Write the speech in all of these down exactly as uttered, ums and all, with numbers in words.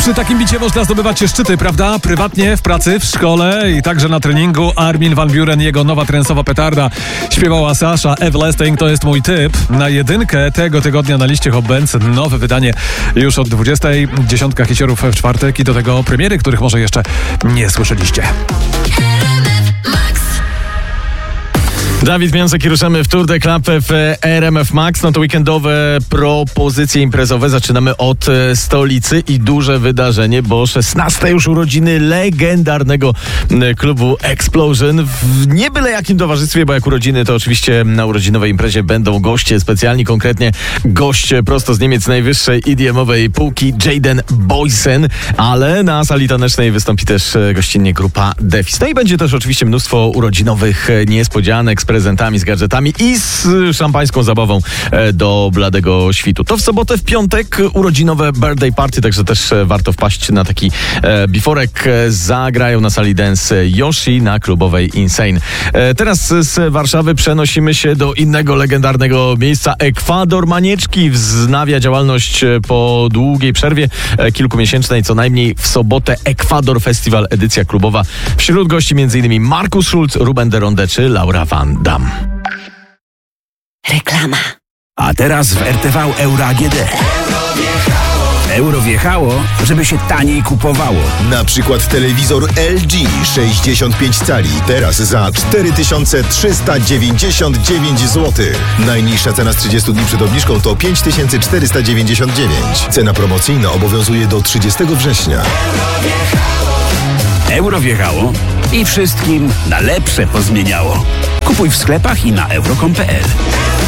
Przy takim bicie można zdobywać szczyty, prawda? Prywatnie, w pracy, w szkole i także na treningu. Armin van Buuren, jego nowa trensowa petarda. Śpiewała Sasha, Everlasting, to jest mój typ. Na jedynkę tego tygodnia na liście Hot Bands nowe wydanie już od dwudziestej. Dziesiątka hiciorów w czwartek i do tego premiery, których może jeszcze nie słyszeliście. Dawid Miąsek i ruszamy w Tour de Club w R M F Max. No to weekendowe propozycje imprezowe. Zaczynamy od e, stolicy i duże wydarzenie, bo szesnaste już urodziny legendarnego e, klubu Explosion. W nie byle jakim towarzystwie, bo jak urodziny, to oczywiście na urodzinowej imprezie będą goście specjalni, konkretnie gość prosto z Niemiec najwyższej E D M-owej półki, Jaden Boysen, ale na sali tanecznej wystąpi też e, gościnnie grupa Defis. No i będzie też oczywiście mnóstwo urodzinowych e, niespodzianek z prezentami, z gadżetami i z szampańską zabawą do bladego świtu. To w sobotę, w piątek urodzinowe birthday party, także też warto wpaść na taki e, biforek. Zagrają na sali dance Yoshi na klubowej Insane. E, teraz z Warszawy przenosimy się do innego legendarnego miejsca. Ekwador Manieczki wznawia działalność po długiej przerwie e, kilkumiesięcznej, co najmniej w sobotę Ekwador Festival, edycja klubowa. Wśród gości m.in. Markus Schulz, Ruben de Ronde czy Laura Van Dam. Reklama. A teraz w R T V Euro A G D. Euro wjechało, żeby się taniej kupowało. Na przykład telewizor L G sześćdziesiąt pięć cali. Teraz za cztery tysiące trzysta dziewięćdziesiąt dziewięć złotych. Najniższa cena z trzydziestu dni przed obniżką to pięć tysięcy czterysta dziewięćdziesiąt dziewięć. Cena promocyjna obowiązuje do trzydziestego września. Euro wjechało i wszystkim na lepsze pozmieniało. Kupuj w sklepach i na euro kropka com kropka pe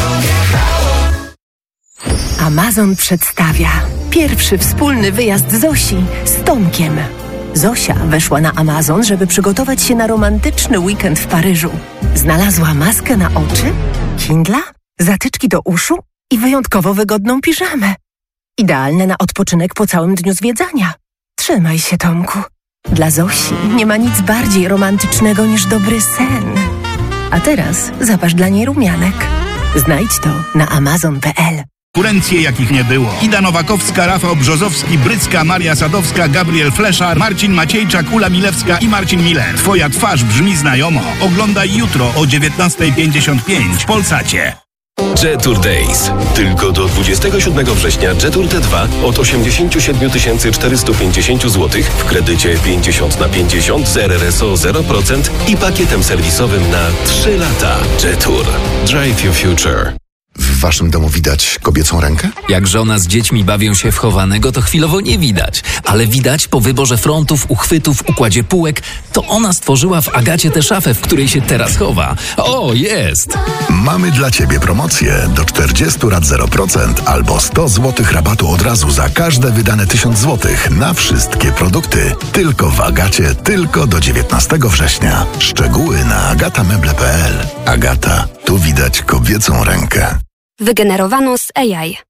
el. Amazon przedstawia pierwszy wspólny wyjazd Zosi z Tomkiem. Zosia weszła na Amazon, żeby przygotować się na romantyczny weekend w Paryżu. Znalazła maskę na oczy, Kindla, zatyczki do uszu i wyjątkowo wygodną piżamę. Idealne na odpoczynek po całym dniu zwiedzania. Trzymaj się, Tomku. Dla Zosi nie ma nic bardziej romantycznego niż dobry sen. A teraz zapasz dla niej rumianek. Znajdź to na amazon kropka pe el. Konkurencje jakich nie było. Ida Nowakowska, Rafał Brzozowski, Brycka, Maria Sadowska, Gabriel Fleszar, Marcin Maciejczak, Ula Milewska i Marcin Miller. Twoja twarz brzmi znajomo. Oglądaj jutro o dziewiętnasta pięćdziesiąt pięć w Polsacie. Jetour Days. Tylko do dwudziestego siódmego września Jetour T dwa od osiemdziesiąt siedem tysięcy czterysta pięćdziesiąt złotych w kredycie pięćdziesiąt na pięćdziesiąt z R R S O zero procent i pakietem serwisowym na trzy lata. Jetour. Drive your future. W waszym domu widać kobiecą rękę? Jak żona z dziećmi bawią się w chowanego, to chwilowo nie widać. Ale widać po wyborze frontów, uchwytów, układzie półek, to ona stworzyła w Agacie tę szafę, w której się teraz chowa. O, jest! Mamy dla ciebie promocję do czterdziestu rat zero procent albo sto złotych rabatu od razu za każde wydane tysiąc złotych na wszystkie produkty. Tylko w Agacie, tylko do dziewiętnastego września. Szczegóły na agata meble kropka pe el. Agata, tu widać kobiecą rękę. Wygenerowano z A I.